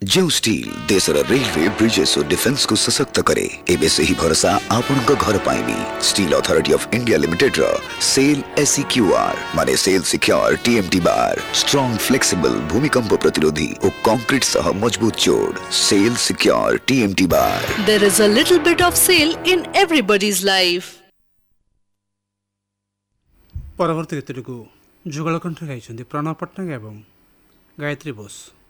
जो स्टील देशर railway bridges और डिफेंस को सशक्त करे एबे से ही भरोसा आपन को घर पाइबी। Steel authority of India limited रा सेल SEQR माने सेल सिक्योर TMT बार स्ट्रांग फ्लेक्सिबल भूमिकंप प्रतिरोधी और कंक्रीट सह मजबूत जोड़ cell secure TMT bar. There is a little bit of sale in everybody's life. परवर्ती गीतटिକୁ ଯୁଗଳ କଣ୍ଠ ଗାଇଛନ୍ତି ପ୍ରାଣ ପଟ୍ଟନାୟକ ଏବଂ ଗାୟତ୍ରୀ ବୋଷ।